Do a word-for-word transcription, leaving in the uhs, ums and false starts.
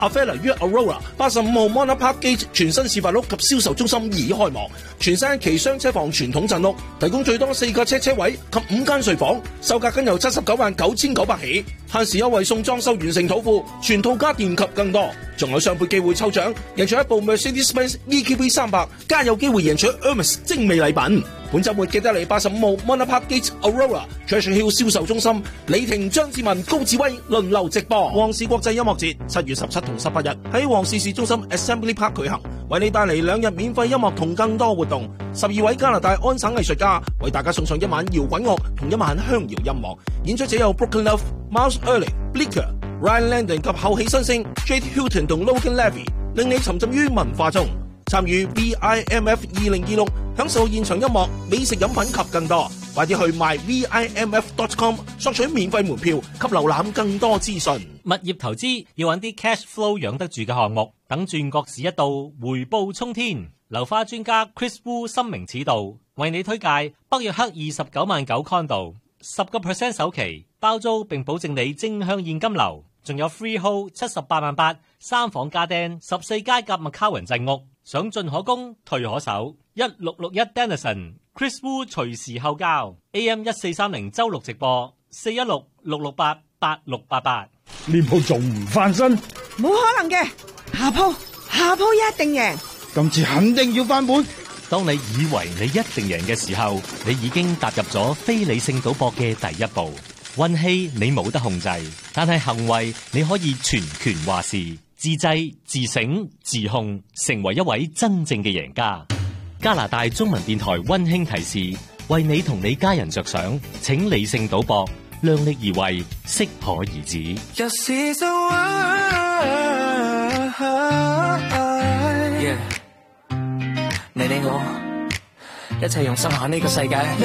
阿菲拉於 Aurora 八十五號 Monarch Park Gate 全新示範屋及銷售中心已開幕，全新一期雙車房傳統鎮屋，提供最多四個車車位及五間睡房，售價僅由七十九萬九千九百起，限時優惠送裝修完成土庫，全套家電及更多，仲有雙倍機會抽獎，贏取一部 Mercedes-Benz E Q B 三百，加有機會贏取 Hermes 精美禮品。本週末記得嚟八十五號 Monarch Park Gate Aurora Treasure Hill 銷售中心，李婷、張志文、高志威輪流直播。旺市國際音樂節七月十七同十八日喺旺市市中心 Assembly Park 舉行，為你帶嚟兩日免費音樂同更多活動。十二位加拿大安省藝術家為大家送上一晚搖滾樂同一晚鄉謠音樂，演出者有 Broken Love、Miles Early、Bleaker、Ryan Landon 及後起新星 Jade Hilton 同 Logan Levy， 令你沉浸於文化中。參與 V I M F 二零二六，享受現場音樂、美食飲品及更多。快啲去 my v i m f dot com 索取免費門票及瀏覽更多資訊。 物業投資要揾啲 cash flow 養得住嘅項目，等轉角市一到，回報沖天。樓花專家 Chris Wu 深明此道，為你推介北約克二十九萬九 condo， 十個 percent 首期包租並保證你正向現金流，仲有 freehold 七十八萬八，三房家丁十四街夾麥卡雲鎮屋。想進可攻，退可守。一六六一 Denison Chris Wu 隨時候交 A M 一四三零周六直播四一六六六八八六八八。 呢鋪仲唔翻身？ 冇可能嘅，下鋪下鋪一定贏。 今次肯定要翻本。 當你以為你一定贏嘅時候，你已經踏入咗非理性賭博嘅第一步。運氣你冇得控制，但係行為你可以全權話事。自制、自省、自控，成為一位真正嘅贏家。加拿大中文電台溫馨提示：為你同你家人着想，請理性賭博，量力而為，適可而止。 Yeah. 你你我一齊用心下呢個世界。